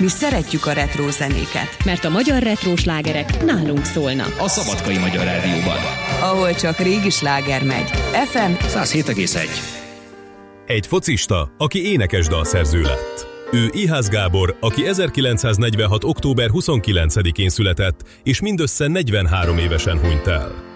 Mi szeretjük a retró zenéket. Mert a magyar retró slágerek nálunk szólnak. A Szabadkai Magyar Rádióban. Ahol csak régi sláger megy. FM 107,1. Egy focista, aki énekes dalszerző lett. Ő Ihász Gábor, aki 1946. október 29-én született, és mindössze 43 évesen hunyt el.